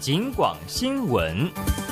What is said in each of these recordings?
警广新闻。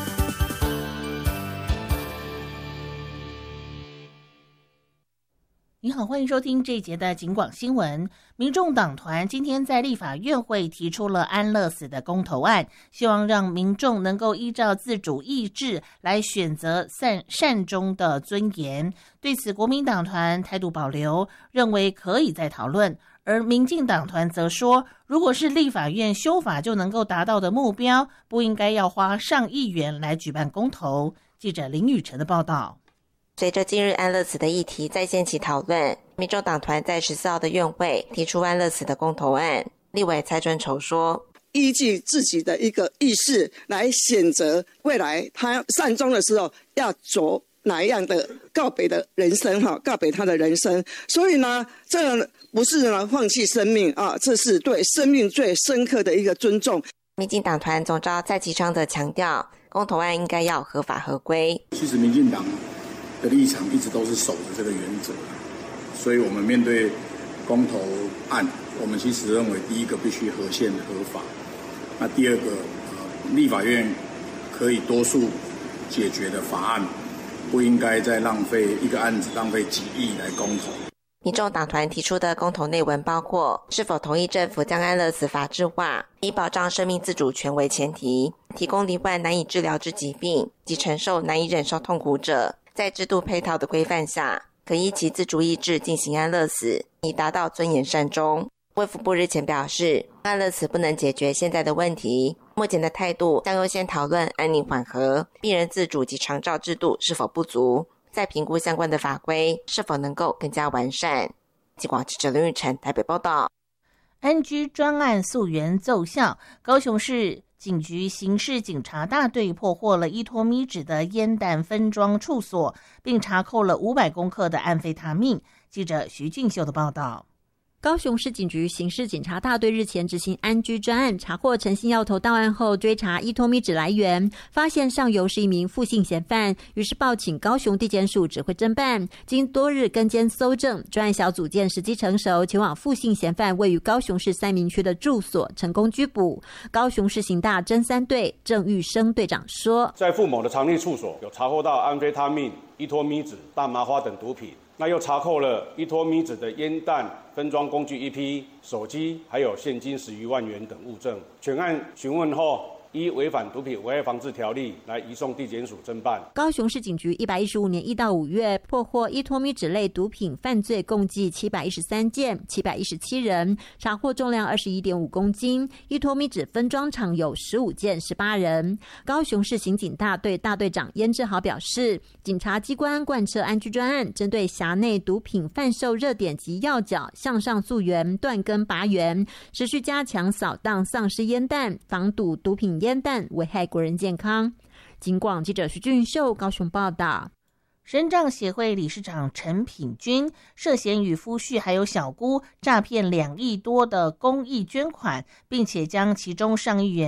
你好，欢迎收听这一节的警广新闻。民众党团今天在立法院会提出了安乐死的公投案，希望让民众能够依照自主意志来选择善终的尊严。对此，国民党团态度保留，认为可以再讨论。而民进党团则说，如果是立法院修法就能够达到的目标，不应该要花上亿元来举办公投。记者林宇晨的报道。 随着近日安乐死的议题再掀起讨论，民众党团在14号的院会提出安乐死的公投案。立委蔡春筹说， 依据自己的一个意识来选择未来他善终的时候要走哪一样的告别的人生，告别他的人生。所以呢，这不是放弃生命啊，这是对生命最深刻的一个尊重。 民进党团总召蔡其昌则强调，公投案应该要合法合规。 其实民进党的立场一直都是守着这个原则，所以我们面对公投案，我们其实认为第一个必须合宪合法，那第二个立法院可以多数解决的法案，不应该再浪费一个案子浪费几亿来公投。 民众党团提出的公投内文包括是否同意政府将安乐死法制化，以保障生命自主权为前提，提供罹患难以治疗之疾病及承受难以忍受痛苦者，在制度配套的规范下，可依其自主意志进行安乐死，以达到尊严善终。卫福部日前表示，安乐死不能解决现在的问题，目前的态度将优先讨论安宁缓和、病人自主及长照制度是否不足，再评估相关的法规是否能够更加完善。警广记者林玉成台北报道。 安居专案溯源奏效，高雄市警局刑事警察大队破获了依托咪纸的烟弹分装处所，并查扣了500公克的安非他命。记者徐俊秀的报道。 高雄市警局刑事警察大队日前执行安居专案，查获诚信要头到案后，追查依托咪纸来源，发现上游是一名负性嫌犯，于是报请高雄地检署指挥侦办。经多日跟监搜证，专案小组见时机成熟，前往负性嫌犯位于高雄市三民区的住所，成功拘捕。高雄市刑大侦3队郑玉生队长说， 在傅某的藏匿处所有查获到安非他命、依托咪纸、大麻花等毒品。那又查扣了依托咪纸的烟弹分装工具1批、手机，还有现金10余万元等物证。全案询问后，依违反毒品危害防治条例来移送地检署侦办。 高雄市警局115年1到5月破获依托咪纸类毒品犯罪共计713件，717人，查获重量21.5公斤，依托咪纸分装厂有15件，18人。高雄市刑警大队大队长燕志豪表示，警察机关贯彻安居专案，针对辖内毒品贩售热点及要角向上溯源，断根拔源，持续加强扫荡丧尸烟弹，防堵毒品烟弹危害国人健康。警广记者徐俊秀高雄报道。 身障协会理事长陈品君涉嫌与夫婿还有小姑诈骗2亿多的公益捐款，并且将其中上亿元